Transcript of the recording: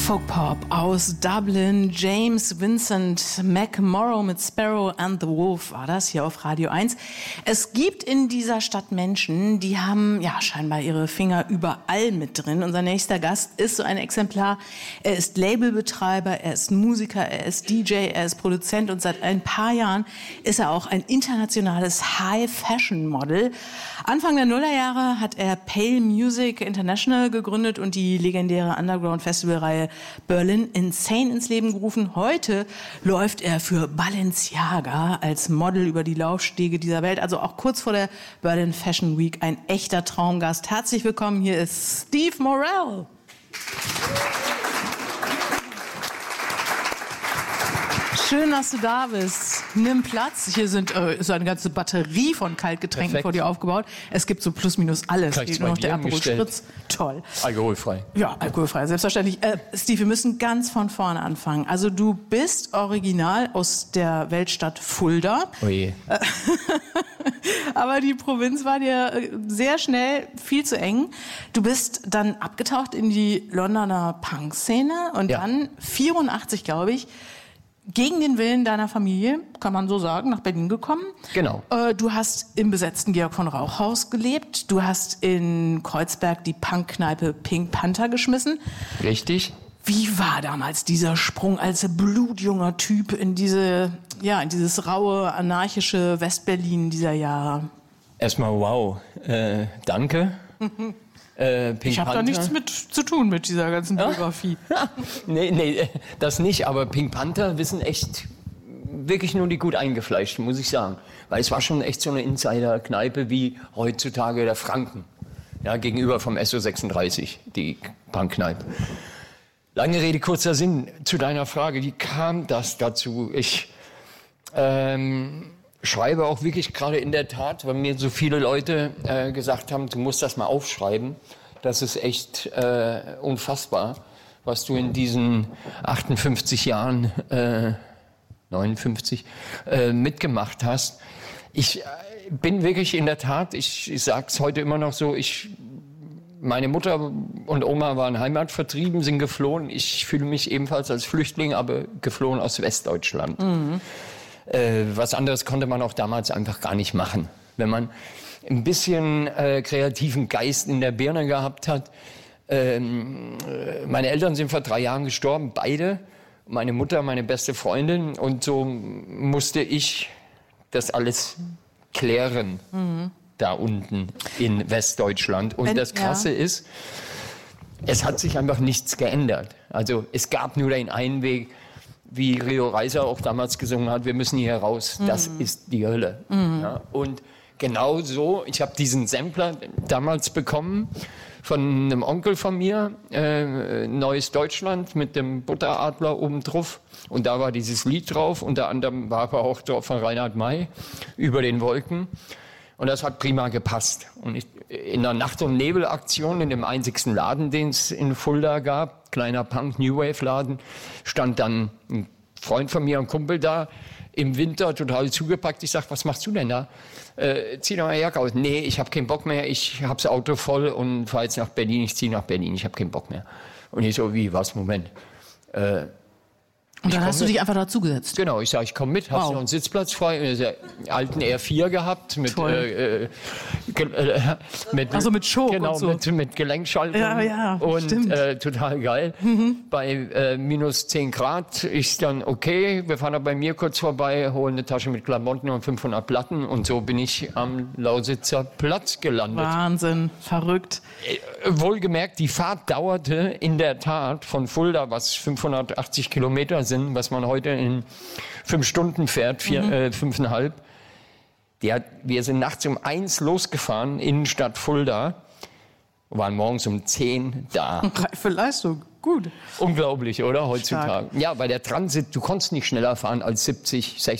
Folk-Pop aus Dublin. James Vincent McMorrow mit Sparrow and the Wolf war das hier auf Radio 1. Es gibt in dieser Stadt Menschen, die haben ja scheinbar ihre Finger überall mit drin. Unser nächster Gast ist so ein Exemplar. Er ist Labelbetreiber, er ist Musiker, er ist DJ, er ist Produzent und seit ein paar Jahren ist er auch ein internationales High-Fashion-Model. Anfang der Nullerjahre hat er Pale Music International gegründet und die legendäre Underground-Festivalreihe Berlin Insane ins Leben gerufen. Heute läuft er für Balenciaga als Model über die Laufstege dieser Welt. Also auch kurz vor der Berlin Fashion Week ein echter Traumgast. Herzlich willkommen, hier ist Steve Morel. Schön, dass du da bist. Nimm Platz. Hier ist so eine ganze Batterie von Kaltgetränken Perfekt. Vor dir aufgebaut. Es gibt so plus minus alles. Fehlt nur noch der Aperol Spritz. Toll. Alkoholfrei. Ja, alkoholfrei, selbstverständlich. Steve, wir müssen ganz von vorne anfangen. Also du bist original aus der Weltstadt Fulda. Oh je. Aber die Provinz war dir sehr schnell viel zu eng. Du bist dann abgetaucht in die Londoner Punk-Szene und dann 84, glaube ich, gegen den Willen deiner Familie, kann man so sagen, nach Berlin gekommen. Genau. Du hast im besetzten Georg von Rauchhaus gelebt. Du hast in Kreuzberg die Punkkneipe Pink Panther geschmissen. Richtig. Wie war damals dieser Sprung als blutjunger Typ in dieses raue, anarchische Westberlin dieser Jahre? Erstmal wow. Danke. Ich habe da nichts mit zu tun mit dieser ganzen Biografie. Nee, das nicht. Aber Pink Panther wissen echt wirklich nur die gut eingefleischten, muss ich sagen. Weil es war schon echt so eine Insider-Kneipe wie heutzutage der Franken. Ja, gegenüber vom SO36, die Punkkneipe. Lange Rede, kurzer Sinn zu deiner Frage. Wie kam das dazu? Ich schreibe auch wirklich gerade in der Tat, weil mir so viele Leute gesagt haben, du musst das mal aufschreiben. Das ist echt unfassbar, was du in diesen 58 Jahren, 59, mitgemacht hast. Ich bin wirklich in der Tat, ich sage es heute immer noch so, meine Mutter und Oma waren heimatvertrieben, sind geflohen. Ich fühle mich ebenfalls als Flüchtling, aber geflohen aus Westdeutschland. Mhm. Was anderes konnte man auch damals einfach gar nicht machen. Wenn man ein bisschen kreativen Geist in der Birne gehabt hat. Meine Eltern sind vor 3 Jahren gestorben, beide. Meine Mutter, meine beste Freundin. Und so musste ich das alles klären, da unten in Westdeutschland. Und das Krasse ist, es hat sich einfach nichts geändert. Also es gab nur den einen Weg, wie Rio Reiser auch damals gesungen hat, wir müssen hier raus, das ist die Hölle. Ja, und genau so, ich habe diesen Sampler damals bekommen von einem Onkel von mir, Neues Deutschland mit dem Butteradler oben drauf. Und da war dieses Lied drauf, unter anderem war aber auch drauf von Reinhard May, Über den Wolken. Und das hat prima gepasst. Und in einer Nacht- und Nebel-Aktion in dem einzigsten Laden, den es in Fulda gab, kleiner Punk-New-Wave-Laden, stand dann ein Freund von mir, ein Kumpel da, im Winter total zugepackt. Ich sag, was machst du denn da? Zieh doch mal Jacke aus. Nee, ich habe keinen Bock mehr, ich hab's Auto voll und fahr jetzt nach Berlin, ich ziehe nach Berlin, ich habe keinen Bock mehr. Und ich so, wie, was, Moment. Und dann hast du dich einfach dazugesetzt? Genau, ich sage, ich komme mit, hast du noch einen Sitzplatz frei? Der alten R4 gehabt mit mit Schok genau, und so. mit Gelenkschaltung. Ja, und total geil. Bei minus 10 Grad ist dann okay, wir fahren da bei mir kurz vorbei, holen eine Tasche mit Klamotten und 500 Platten und so bin ich am Lausitzer Platz gelandet. Wahnsinn, verrückt. Wohlgemerkt, die Fahrt dauerte in der Tat von Fulda, was 580 Kilometer sind, was man heute in 5 Stunden fährt, 5,5. Wir sind nachts um 1 losgefahren, Innenstadt Fulda, waren morgens um 10 da. Reife Leistung, gut. Unglaublich, oder, heutzutage? Stark. Ja, weil der Transit, du konntest nicht schneller fahren als 70, 60